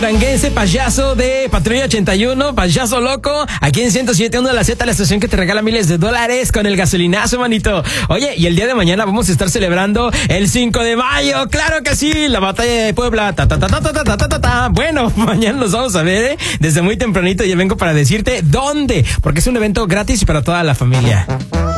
Duranguense, payaso de Patrulla 81, payaso loco, aquí en 107.1 de la Z, la estación que te regala miles de dólares con el gasolinazo, manito. Oye, y el día de mañana vamos a estar celebrando el 5 de mayo, claro que sí, la batalla de Puebla, Bueno, mañana nos vamos a ver, desde muy tempranito ya vengo para decirte dónde, porque es un evento gratis y para toda la familia.